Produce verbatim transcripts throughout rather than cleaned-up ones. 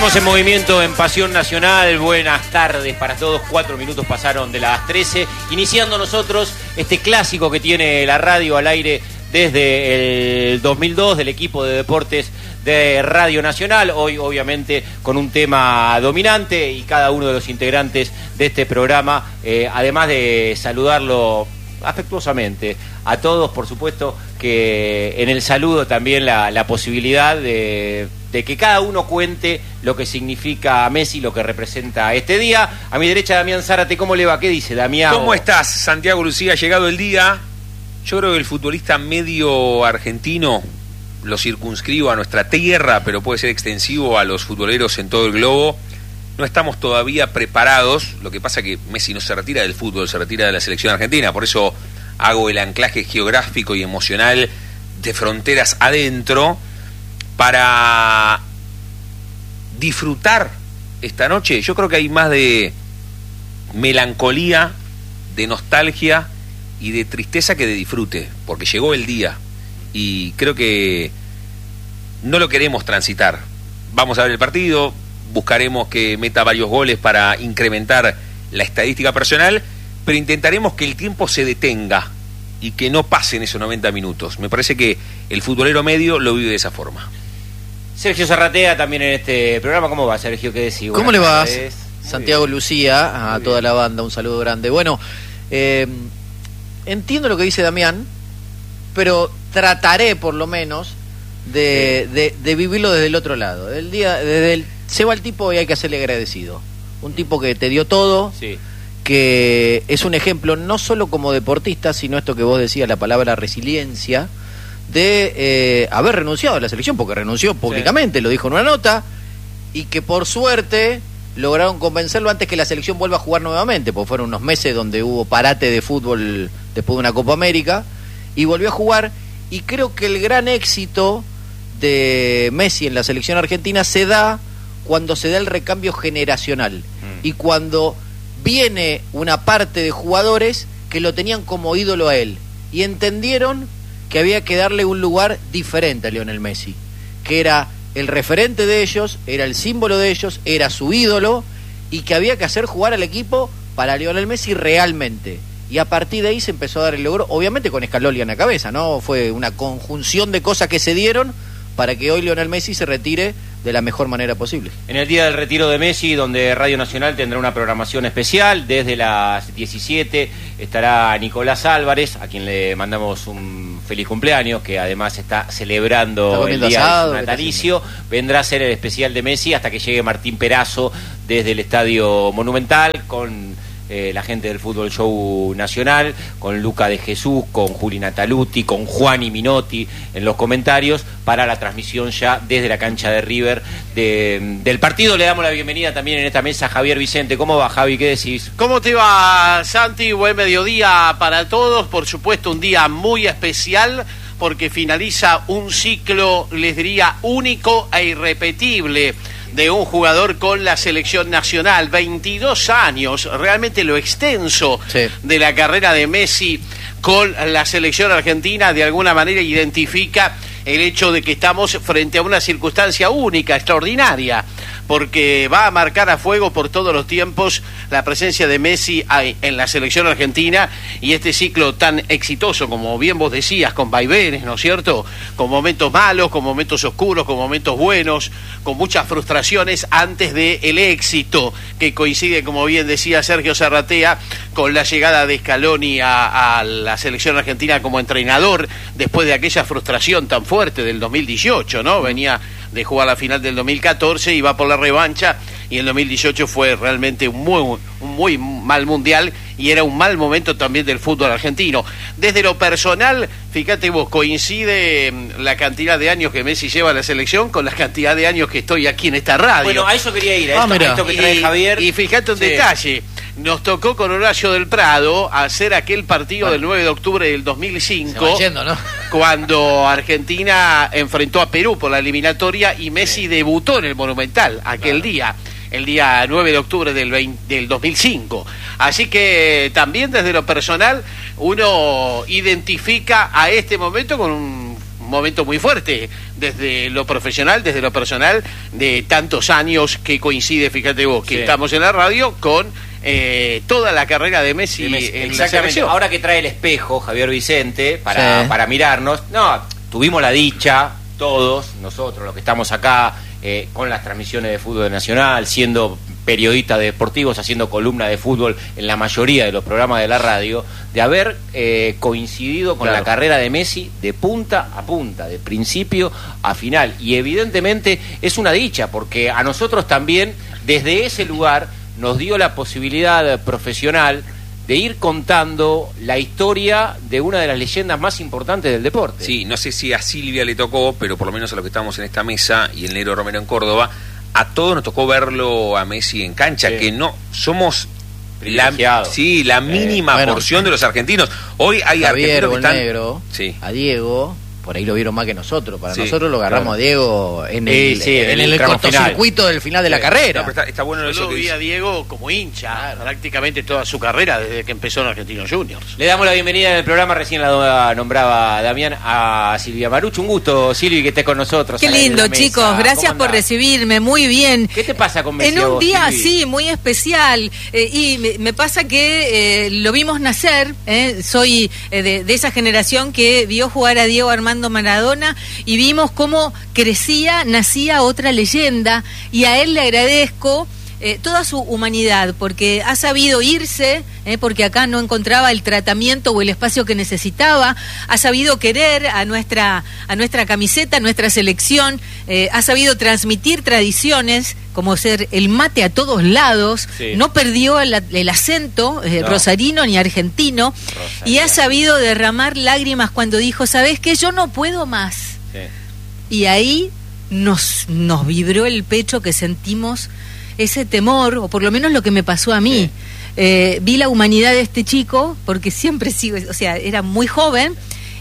Seguimos en movimiento en Pasión Nacional. Buenas tardes para todos. Cuatro minutos pasaron de las trece. Iniciando nosotros este clásico que tiene la radio al aire desde el dos mil dos del equipo de deportes de Radio Nacional. Hoy obviamente con un tema dominante y cada uno de los integrantes de este programa, eh, además de saludarlo afectuosamente a todos, por supuesto que en el saludo también la, la posibilidad de, de que cada uno cuente lo que significa Messi, lo que representa este día. A mi derecha, Damián Zárate. ¿Cómo le va? ¿Qué dice, Damián? ¿Cómo estás, Santiago Lucía? Ha llegado el día. Yo creo que el futbolista medio argentino, lo circunscribo a nuestra tierra, pero puede ser extensivo a los futboleros en todo el globo. No estamos todavía preparados. Lo que pasa es que Messi no se retira del fútbol, se retira de la selección argentina. Por eso hago el anclaje geográfico y emocional de fronteras adentro para disfrutar esta noche. Yo creo que hay más de melancolía, de nostalgia y de tristeza que de disfrute, porque llegó el día y creo que no lo queremos transitar. Vamos a ver el partido, buscaremos que meta varios goles para incrementar la estadística personal, pero intentaremos que el tiempo se detenga y que no pasen esos noventa minutos. Me parece que el futbolero medio lo vive de esa forma. Sergio Zarratea también en este programa. ¿Cómo va, Sergio? ¿Qué decís? ¿Cómo le va? Tardes. Santiago Lucía, a toda la banda, un saludo grande. Bueno, eh, entiendo lo que dice Damián, pero trataré por lo menos de, sí. de, de vivirlo desde el otro lado. El día, desde el, se va el tipo y hay que hacerle agradecido. Un tipo que te dio todo, sí. que es un ejemplo no solo como deportista, sino esto que vos decías, la palabra resiliencia, de eh, haber renunciado a la selección, porque renunció públicamente, sí. lo dijo en una nota, y que por suerte lograron convencerlo antes que la selección vuelva a jugar nuevamente, porque fueron unos meses donde hubo parate de fútbol después de una Copa América, y volvió a jugar, y creo que el gran éxito de Messi en la selección argentina se da cuando se da el recambio generacional, mm. y cuando viene una parte de jugadores que lo tenían como ídolo a él, y entendieron que había que darle un lugar diferente a Lionel Messi, que era el referente de ellos, era el símbolo de ellos, era su ídolo, y que había que hacer jugar al equipo para Lionel Messi realmente. Y a partir de ahí se empezó a dar el logro, obviamente con Scaloni en la cabeza, ¿no? Fue una conjunción de cosas que se dieron para que hoy Lionel Messi se retire de la mejor manera posible. En el día del retiro de Messi, donde Radio Nacional tendrá una programación especial, desde las diecisiete estará Nicolás Álvarez, a quien le mandamos un feliz cumpleaños, que además está celebrando está el día asado, de su natalicio. Vendrá a ser el especial de Messi hasta que llegue Martín Perazo desde el Estadio Monumental con Eh, la gente del Fútbol Show Nacional, con Luca de Jesús, con Juli Nataluti, con Juan y Minotti en los comentarios, para la transmisión ya desde la cancha de River de, del partido. Le damos la bienvenida también en esta mesa a Javier Vicente. ¿Cómo va, Javi? ¿Qué decís? ¿Cómo te va, Santi? Buen mediodía para todos. Por supuesto, un día muy especial porque finaliza un ciclo, les diría, único e irrepetible de un jugador con la selección nacional. veintidós años, realmente lo extenso sí. de la carrera de Messi con la selección argentina de alguna manera identifica el hecho de que estamos frente a una circunstancia única, extraordinaria, porque va a marcar a fuego por todos los tiempos la presencia de Messi en la selección argentina, y este ciclo tan exitoso, como bien vos decías, con vaivenes, ¿no es cierto?, con momentos malos, con momentos oscuros, con momentos buenos, con muchas frustraciones antes del éxito, que coincide, como bien decía Sergio Zarratea, con la llegada de Scaloni a, a la selección argentina como entrenador, después de aquella frustración tan fuerte del dos mil dieciocho, ¿no? Venía de jugar la final del dos mil catorce y va por la revancha, y el dos mil dieciocho fue realmente un muy, un muy mal mundial, y era un mal momento también del fútbol argentino. Desde lo personal, fíjate vos, coincide la cantidad de años que Messi lleva a la selección con la cantidad de años que estoy aquí en esta radio. Bueno, a eso quería ir, a, ah, esto, a esto que trae y, Javier. Y fíjate un sí. detalle, nos tocó con Horacio del Prado hacer aquel partido bueno. del nueve de octubre del dos mil cinco, se va yendo, ¿no? cuando Argentina enfrentó a Perú por la eliminatoria y Messi sí. debutó en el Monumental aquel claro. día, el día nueve de octubre del, veinte, del dos mil cinco. Así que también desde lo personal uno identifica a este momento con un momento muy fuerte desde lo profesional, desde lo personal, de tantos años que coincide, fíjate vos, que sí. estamos en la radio con eh, toda la carrera de Messi, de Messi. en Exactamente. la selección. Ahora que trae el espejo, Javier Vicente, para, Sí. para mirarnos, no, tuvimos la dicha, todos, nosotros, los que estamos acá, eh, con las transmisiones de fútbol nacional, siendo periodistas deportivos, haciendo columna de fútbol en la mayoría de los programas de la radio, de haber eh, coincidido con Claro. la carrera de Messi de punta a punta, de principio a final. Y evidentemente es una dicha, porque a nosotros también, desde ese lugar, nos dio la posibilidad profesional de ir contando la historia de una de las leyendas más importantes del deporte. Sí, no sé si a Silvia le tocó, pero por lo menos a los que estamos en esta mesa y el Negro Romero en Córdoba, a todos nos tocó verlo a Messi en cancha, Sí. que no somos la, Privilegiados. sí, la mínima bueno. porción de los argentinos. Hoy hay Javier argentinos o que el están... negro, Sí. a Diego, por ahí lo vieron más que nosotros. Para Sí, nosotros lo agarramos claro. a Diego en Sí, el, sí, en en el, el tramo cortocircuito del final de la Sí. carrera. No, pero está, está bueno Yo eso lo que vi dice. a Diego como hincha, prácticamente toda su carrera desde que empezó en Argentinos Juniors. Le damos la bienvenida en el programa, recién la nombraba Damián, a Silvia Marucho. Un gusto, Silvi, que estés con nosotros. Qué al aire de lindo, la mesa. chicos. Gracias ¿Cómo por andás? recibirme. Muy bien. ¿Qué te pasa con Messi En a un vos, día Silvi? así, muy especial. Eh, y me, me pasa que eh, lo vimos nacer. eh, soy eh, de, de esa generación que vio jugar a Diego Armando Maradona y vimos cómo crecía, nacía otra leyenda. Y a él le agradezco eh, toda su humanidad, porque ha sabido irse, eh, porque acá no encontraba el tratamiento o el espacio que necesitaba, ha sabido querer a nuestra, a nuestra camiseta, a nuestra selección, eh, ha sabido transmitir tradiciones, como ser el mate a todos lados, Sí. no perdió el, el acento eh, No. rosarino ni argentino, Rosarino. y ha sabido derramar lágrimas cuando dijo, ¿sabés qué? Yo no puedo más. Sí. Y ahí nos, nos vibró el pecho, que sentimos ese temor, o por lo menos lo que me pasó a mí. Sí. Eh, vi la humanidad de este chico, porque siempre sigo, o sea, era muy joven,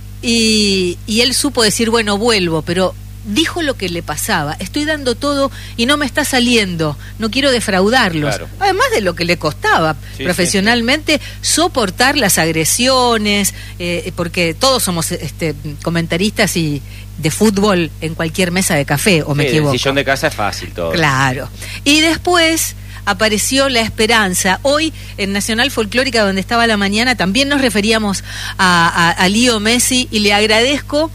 y, y él supo decir, bueno, vuelvo, pero dijo lo que le pasaba, estoy dando todo y no me está saliendo, no quiero defraudarlos, Claro. además de lo que le costaba Sí, profesionalmente soportar las agresiones, eh, porque todos somos este, comentaristas y de fútbol en cualquier mesa de café, o me Sí, equivoco. el sillón de casa es fácil todo. Claro. Y después apareció la esperanza. Hoy en Nacional Folclórica, donde estaba la mañana, también nos referíamos a, a, a Leo Messi, y le agradezco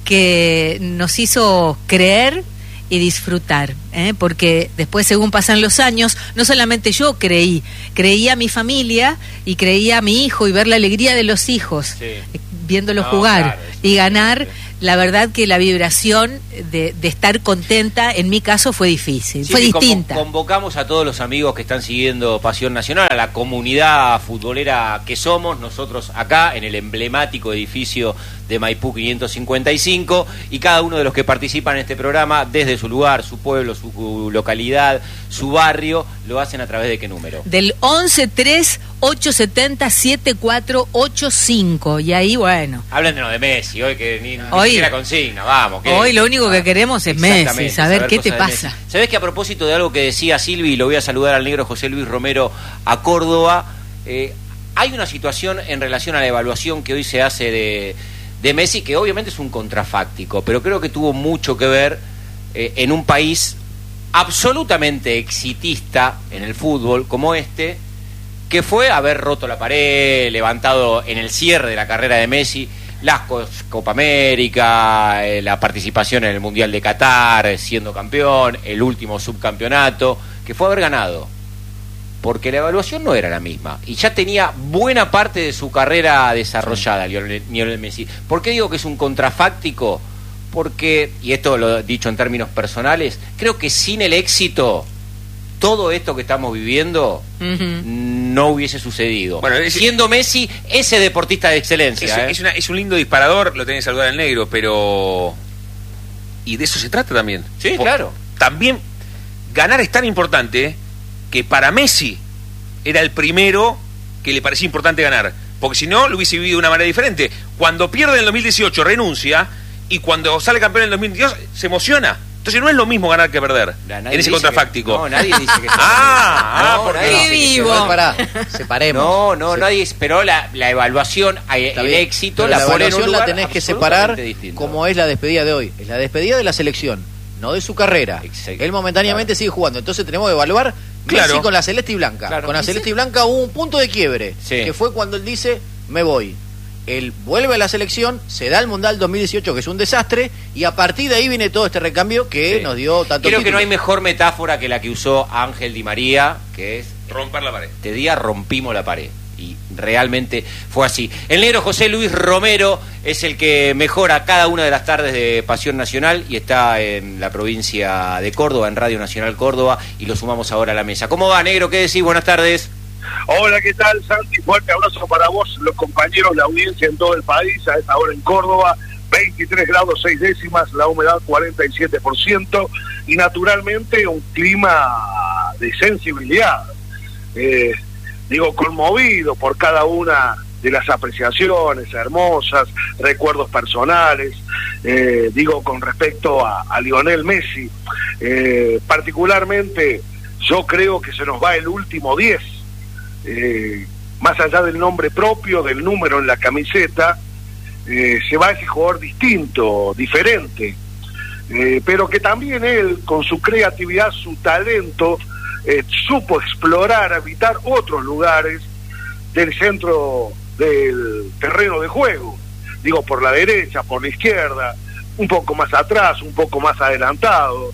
que nos hizo creer y disfrutar, ¿eh? Porque después, según pasan los años, no solamente yo creí, creí a mi familia y creí a mi hijo, y ver la alegría de los hijos, Sí. eh, viéndolo No, jugar claro, y ganar. sí. La verdad que la vibración de, de estar contenta, en mi caso, fue difícil, Sí, fue sí, convo- distinta. Convocamos a todos los amigos que están siguiendo Pasión Nacional, a la comunidad futbolera que somos, nosotros acá en el emblemático edificio de Maipú quinientos cincuenta y cinco, y cada uno de los que participan en este programa, desde su lugar, su pueblo, su localidad, su barrio, lo hacen a través de qué número. Del once tres ocho siete cero siete cuatro ocho cinco. Y ahí, bueno, Hablen de lo de Messi, hoy que ni, ni Hoy- siquiera consigna, vamos. que- hoy lo único que Ah, queremos es Messi, exactamente, saber qué te cosas de pasa. Messi. ¿Sabés que a propósito de algo que decía Silvi, y lo voy a saludar al negro José Luis Romero a Córdoba, eh, hay una situación en relación a la evaluación que hoy se hace de, de Messi, que obviamente es un contrafáctico, pero creo que tuvo mucho que ver eh, en un país absolutamente exitista en el fútbol como este, que fue haber roto la pared, levantado en el cierre de la carrera de Messi las co- Copa América, eh, la participación en el Mundial de Qatar, eh, siendo campeón, el último subcampeonato, que fue haber ganado. Porque la evaluación no era la misma. Y ya tenía buena parte de su carrera desarrollada, Lionel, Lionel Messi. ¿Por qué digo que es un contrafáctico? Porque, y esto lo he dicho en términos personales, creo que sin el éxito, todo esto que estamos viviendo Ujú. no hubiese sucedido. Bueno, es- siendo Messi ese deportista de Es, excelencia. ¿eh? es una- es un lindo disparador, lo tenés que saludar al negro, pero... Y de eso se trata también. Sí, Por- claro. También ganar es tan importante que para Messi era el primero que le parecía importante ganar. Porque si no, lo hubiese vivido de una manera diferente. Cuando pierde en el dos mil dieciocho, renuncia, y cuando sale campeón en el dos mil veintidós, se emociona. Entonces no es lo mismo ganar que perder Nadie en ese dice contrafáctico. que- no, nadie dice que sea Ah, lo mismo. ah, No, por nadie qué dice que sea vivo. lo mismo. Pará, separemos. No, no, Se- nadie esperó la, la evaluación, el Está bien, éxito, pero la, la pone en un evaluación la lugar tenés que absolutamente separar distinto. como es la despedida de hoy. Es la despedida de la selección, no de su carrera. Exacto. Él momentáneamente Claro. sigue jugando. Entonces tenemos que evaluar Claro. Messi con la celeste y blanca. Claro. Con la Y celeste sí. y blanca hubo un punto de quiebre, Sí. que fue cuando él dice, me voy. Él vuelve a la selección, se da el Mundial dos mil dieciocho, que es un desastre, y a partir de ahí viene todo este recambio que Sí. nos dio tanto Creo que título. no hay mejor metáfora que la que usó Ángel Di María, que es, Romper la pared. este día rompimos la pared. Y realmente fue así. El negro José Luis Romero es el que mejora cada una de las tardes de Pasión Nacional y está en la provincia de Córdoba, en Radio Nacional Córdoba, y lo sumamos ahora a la mesa. ¿Cómo va, negro? ¿Qué decís? Buenas tardes. Hola, ¿qué tal, Santi? Fuerte abrazo para vos, los compañeros, la audiencia en todo el país, a esta hora en Córdoba, veintitrés grados seis décimas, la humedad cuarenta y siete por ciento, y naturalmente un clima de sensibilidad. Eh, digo, conmovido por cada una de las apreciaciones hermosas, recuerdos personales, eh, digo, con respecto a, a Lionel Messi. Eh, particularmente, yo creo que se nos va el último diez. Eh, más allá del nombre propio, del número en la camiseta, eh, se va ese jugador distinto, diferente, eh, pero que también él, con su creatividad, su talento, eh, supo explorar, habitar otros lugares del centro del terreno de juego, digo, por la derecha, por la izquierda, un poco más atrás, un poco más adelantado.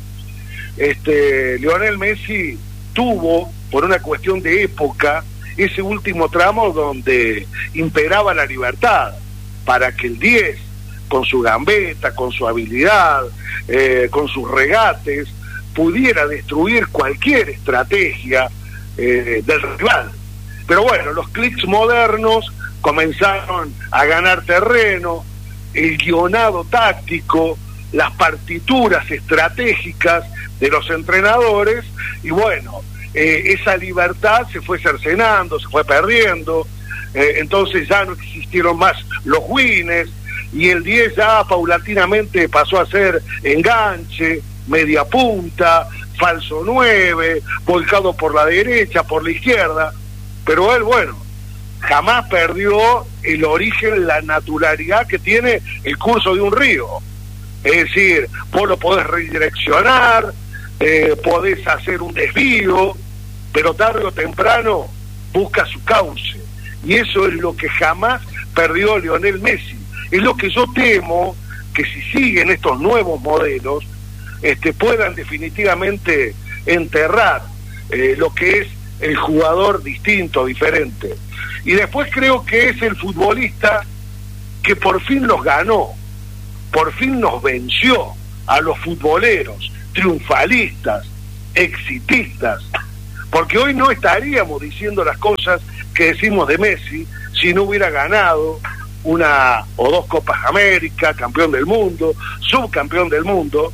Este, Lionel Messi tuvo, por una cuestión de época, ese último tramo donde imperaba la libertad, para que el diez, con su gambeta, con su habilidad, eh, con sus regates, pudiera destruir cualquier estrategia eh, del rival. Pero bueno, los clics modernos comenzaron a ganar terreno, el guionado táctico, las partituras estratégicas de los entrenadores, y bueno, eh, esa libertad se fue cercenando, se fue perdiendo, eh, entonces ya no existieron más los wins, y el diez ya paulatinamente pasó a ser enganche, media punta, falso nueve, volcado por la derecha, por la izquierda, pero él, bueno, jamás perdió el origen, la naturalidad que tiene el curso de un río. Es decir, vos lo podés redireccionar, eh, podés hacer un desvío, pero tarde o temprano busca su cauce. Y eso es lo que jamás perdió Lionel Messi. Es lo que yo temo, que si siguen estos nuevos modelos, este, puedan definitivamente enterrar eh, lo que es el jugador distinto, diferente. Y después creo que es el futbolista que por fin nos ganó, por fin nos venció a los futboleros, triunfalistas, exitistas, porque hoy no estaríamos diciendo las cosas que decimos de Messi si no hubiera ganado una o dos Copas América, campeón del mundo, subcampeón del mundo,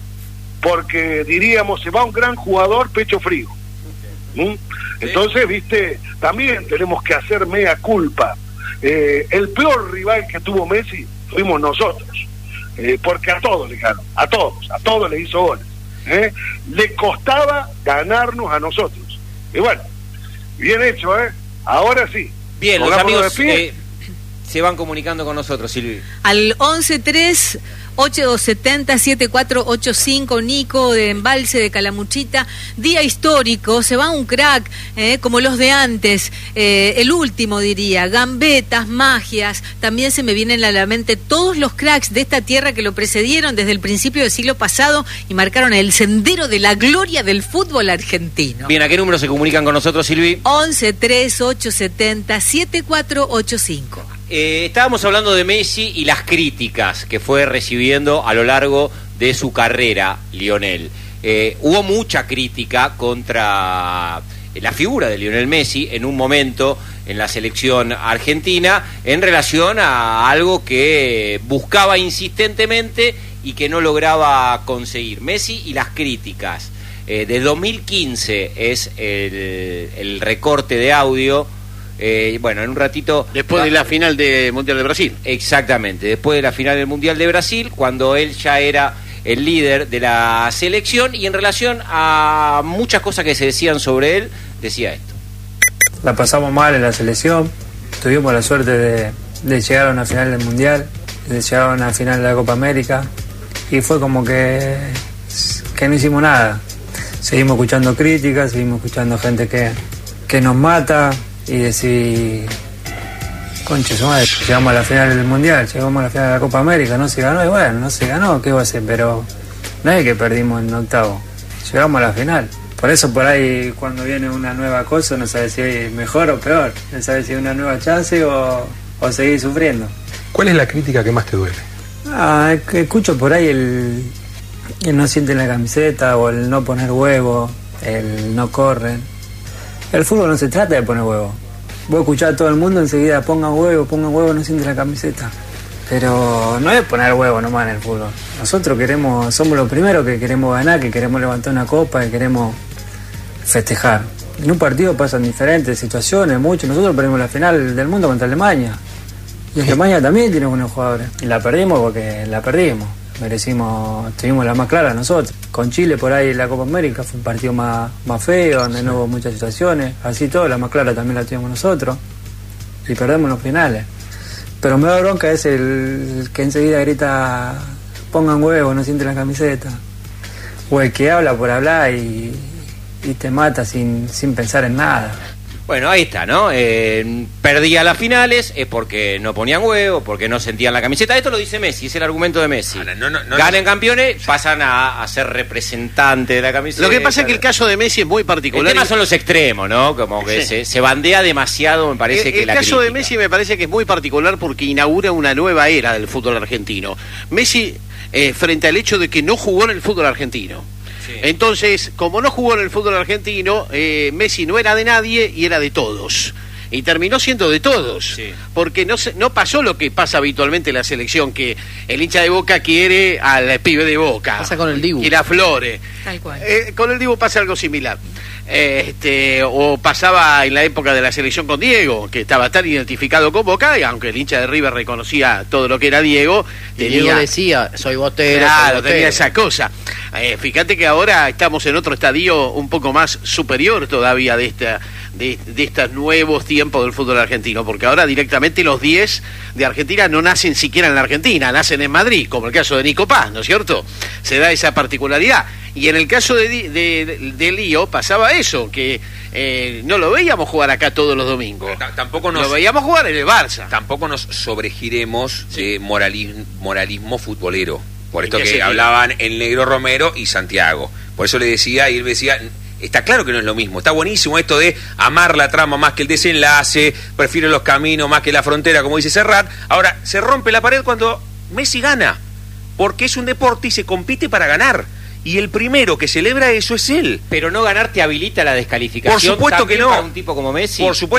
porque diríamos, se va un gran jugador pecho frío. ¿Mm? Entonces, viste, también tenemos que hacer mea culpa. Eh, el peor rival que tuvo Messi fuimos nosotros, eh, porque a todos le ganó, a todos, a todos le hizo goles. ¿eh? Le costaba ganarnos a nosotros. Y bueno, bien hecho, ¿eh? Ahora sí. Bien, los Pongámonos amigos de pie. eh, se van comunicando con nosotros, Silvi. Al once tres ocho siete cero siete cuatro ocho cinco, Nico de Embalse de Calamuchita. Día histórico, se va un crack, eh, como los de antes, eh, el último diría, gambetas, magias, también se me vienen a la mente todos los cracks de esta tierra que lo precedieron desde el principio del siglo pasado y marcaron el sendero de la gloria del fútbol argentino. Bien, ¿a qué número se comunican con nosotros, Silvi? once tres ocho siete cero siete cuatro ocho cinco. Eh, estábamos hablando de Messi y las críticas que fue recibiendo a lo largo de su carrera, Lionel. Eh, hubo mucha crítica contra la figura de Lionel Messi en un momento en la selección argentina en relación a algo que buscaba insistentemente y que no lograba conseguir. Messi y las críticas. Eh, de dos mil quince es el, el recorte de audio. Eh, bueno, en un ratito... Después de la final del Mundial de Brasil. Exactamente, después de la final del Mundial de Brasil, cuando él ya era el líder de la selección, y en relación a muchas cosas que se decían sobre él, decía esto. La pasamos mal en la selección, tuvimos la suerte de, de llegar a una final del Mundial, de llegar a una final de la Copa América, y fue como que, que no hicimos nada. Seguimos escuchando críticas, seguimos escuchando gente que, que nos mata, y decir, conche su madre, llegamos a la final del Mundial, llegamos a la final de la Copa América, no se ganó, y bueno, no se ganó, ¿qué va a hacer? Pero no es que perdimos en octavo, llegamos a la final. Por eso por ahí cuando viene una nueva cosa no sabes si es mejor o peor, no sabes si es una nueva chance o, o seguir sufriendo. ¿Cuál es la crítica que más te duele? Ah, que escucho por ahí el, el no sienten la camiseta, o el no poner huevo, el no corren. El fútbol no se trata de poner huevo. Voy a escuchar a todo el mundo enseguida, pongan huevo, pongan huevo, no sienten la camiseta. Pero no es poner huevo nomás en el fútbol. Nosotros queremos, somos los primeros que queremos ganar, que queremos levantar una copa, que queremos festejar. En un partido pasan diferentes situaciones, mucho. Nosotros perdimos la final del mundo contra Alemania. Y Alemania también tiene buenos jugadores. Y la perdimos porque la perdimos. Merecimos, tuvimos la más clara nosotros. Con Chile por ahí en la Copa América fue un partido más, más feo, donde no hubo muchas situaciones. Así todo, la más clara también la tuvimos nosotros. Y perdemos los finales. Pero me da bronca es el que enseguida grita, pongan huevo, no sienten la camiseta. O el que habla por hablar y, y te mata sin, sin pensar en nada. Bueno, ahí está, ¿no? Eh, perdía las finales, es porque no ponían huevo, porque no sentían la camiseta. Esto lo dice Messi, es el argumento de Messi. Ahora, no, no, no, Ganen campeones, pasan a, a ser representantes de la camiseta. Lo que pasa es que el caso de Messi es muy particular. El tema son los extremos, ¿no? Como que sí. se, se bandea demasiado, me parece el, que el la El caso crítica. de Messi me parece que es muy particular porque inaugura una nueva era del fútbol argentino. Messi, eh, frente al hecho de que no jugó en el fútbol argentino. Sí. Entonces, como no jugó en el fútbol argentino, eh, Messi no era de nadie y era de todos. Y terminó siendo de todos. Sí. Porque no se, no pasó lo que pasa habitualmente en la selección, que el hincha de Boca quiere al pibe de Boca. Pasa con el Dibu. Quiere a Flores. Tal cual. Eh, con el Dibu pasa algo similar. Este, o pasaba en la época de la selección con Diego, que estaba tan identificado con Boca, y aunque el hincha de River reconocía todo lo que era Diego, y tenía, Diego decía, soy botero, claro, soy botero. tenía esa cosa. Eh, fíjate que ahora estamos en otro estadio un poco más superior todavía de esta de, de estos nuevos tiempos del fútbol argentino, porque ahora directamente los diez de Argentina no nacen siquiera en la Argentina, nacen en Madrid, como el caso de Nico Paz, ¿no es cierto? Se da esa particularidad. Y en el caso de, de, de, de Lío pasaba eso, que eh, no lo veíamos jugar acá todos los domingos. T- tampoco nos, lo veíamos jugar en el Barça. Tampoco nos sobregiremos sí. de moralismo, moralismo futbolero. Por esto que sentido? hablaban el Negro Romero y Santiago. Por eso le decía, y él decía, está claro que no es lo mismo. Está buenísimo esto de amar la trama más que el desenlace, prefiero los caminos más que la frontera, como dice Serrat. Ahora, se rompe la pared cuando Messi gana, porque es un deporte y se compite para ganar. Y el primero que celebra eso es él. Pero no ganar te habilita la descalificación. Por supuesto que no. Para un tipo como Messi. Por supuesto